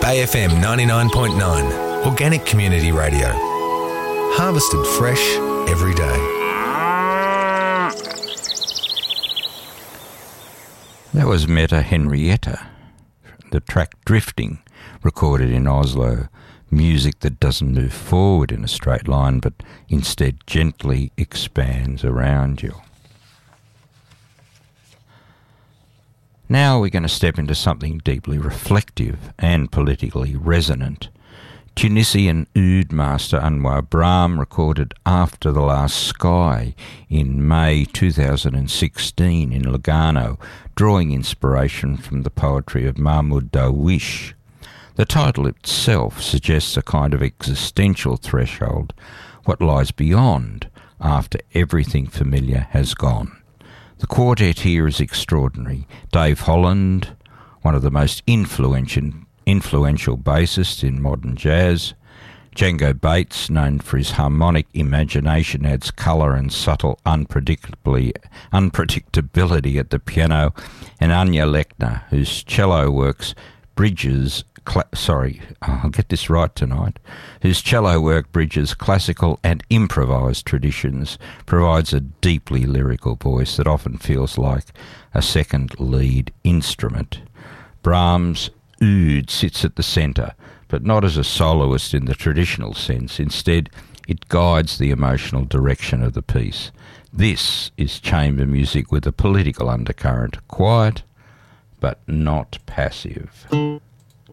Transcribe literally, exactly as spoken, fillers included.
Bay F M ninety-nine point nine, Organic Community Radio. Harvested fresh every day. That was Meta Henrietta, the track Drifting, recorded in Oslo. Music that doesn't move forward in a straight line, but instead gently expands around you. Now we're going to step into something deeply reflective and politically resonant. Tunisian oud master Anwar Braham recorded After the Last Sky in May two thousand sixteen in Lugano, drawing inspiration from the poetry of Mahmoud Darwish. The title itself suggests a kind of existential threshold, what lies beyond after everything familiar has gone. The quartet here is extraordinary. Dave Holland, one of the most influential, influential bassists in modern jazz. Django Bates, known for his harmonic imagination, adds colour and subtle unpredictably, unpredictability at the piano. And Anya Lechner, whose cello works bridges... Cla- sorry, I'll get this right tonight, whose cello work bridges classical and improvised traditions, provides a deeply lyrical voice that often feels like a second lead instrument. Brahms' oud sits at the centre, but not as a soloist in the traditional sense. Instead, it guides the emotional direction of the piece. This is chamber music with a political undercurrent, quiet but not passive.